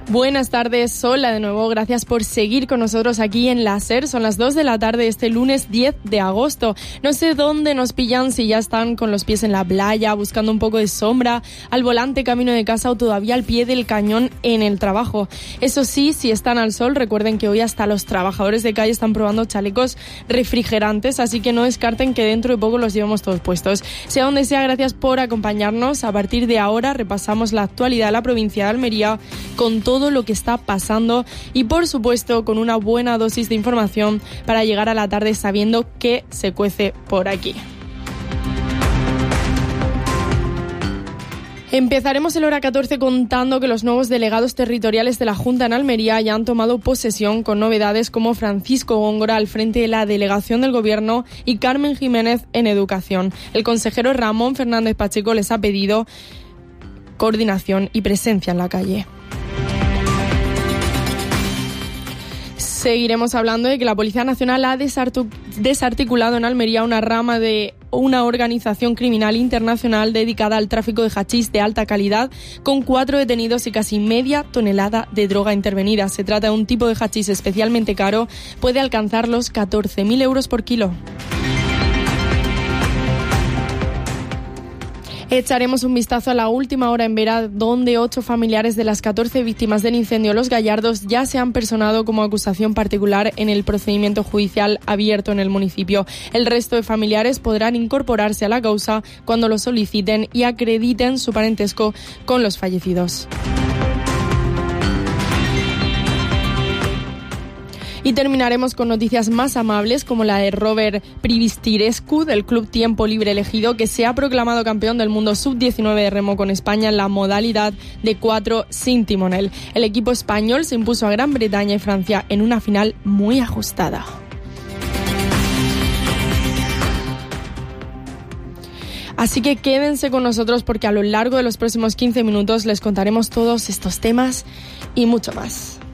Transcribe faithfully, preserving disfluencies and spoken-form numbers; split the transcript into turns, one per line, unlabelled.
Buenas tardes, hola de nuevo, gracias por seguir con nosotros aquí en la SER. Son las dos de la tarde este lunes diez de agosto. No sé dónde nos pillan, si ya están con los pies en la playa, buscando un poco de sombra, al volante camino de casa o todavía al pie del cañón en el trabajo. Eso sí, si están al sol, recuerden que hoy hasta los trabajadores de calle están probando chalecos refrigerantes, así que no descarten que dentro de poco los llevamos todos puestos. Sea donde sea, gracias por acompañarnos. A partir de ahora repasamos la actualidad de la provincia de Almería con todo todo lo que está pasando y, por supuesto, con una buena dosis de información para llegar a la tarde sabiendo qué se cuece por aquí. Empezaremos el hora catorce contando que los nuevos delegados territoriales de la Junta en Almería ya han tomado posesión, con novedades como Francisco Góngora al frente de la delegación del Gobierno y Carmen Jiménez en Educación. El consejero Ramón Fernández Pacheco les ha pedido coordinación y presencia en la calle. Seguiremos hablando de que la Policía Nacional ha desarticulado en Almería una rama de una organización criminal internacional dedicada al tráfico de hachís de alta calidad, con cuatro detenidos y casi media tonelada de droga intervenida. Se trata de un tipo de hachís especialmente caro, puede alcanzar los catorce mil euros por kilo. Echaremos un vistazo a la última hora en Vera, donde ocho familiares de las catorce víctimas del incendio Los Gallardos ya se han personado como acusación particular en el procedimiento judicial abierto en el municipio. El resto de familiares podrán incorporarse a la causa cuando lo soliciten y acrediten su parentesco con los fallecidos. Y terminaremos con noticias más amables, como la de Robert Privistirescu del Club Tiempo Libre Elegido, que se ha proclamado campeón del mundo sub diecinueve de remo con España en la modalidad de cuatro sin timonel. El equipo español se impuso a Gran Bretaña y Francia en una final muy ajustada. Así que quédense con nosotros porque a lo largo de los próximos quince minutos les contaremos todos estos temas y mucho más.